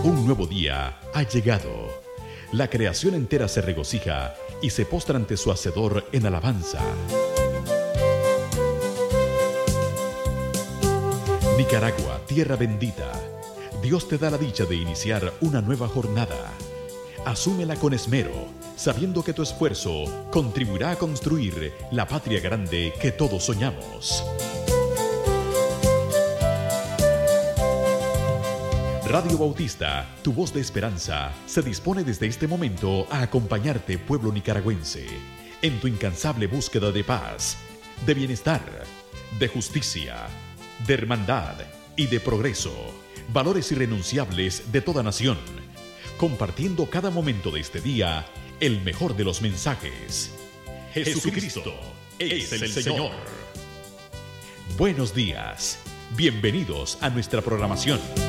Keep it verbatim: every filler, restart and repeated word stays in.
Un nuevo día ha llegado. La creación entera se regocija y se postra ante su Hacedor en alabanza. Nicaragua, tierra bendita, Dios te da la dicha de iniciar una nueva jornada. Asúmela con esmero, sabiendo que tu esfuerzo contribuirá a construir la patria grande que todos soñamos. Radio Bautista, tu voz de esperanza, se dispone desde este momento a acompañarte, pueblo nicaragüense, en tu incansable búsqueda de paz, de bienestar, de justicia, de hermandad y de progreso, valores irrenunciables de toda nación, compartiendo cada momento de este día el mejor de los mensajes. Jesucristo es el Señor. Buenos días, bienvenidos a nuestra programación.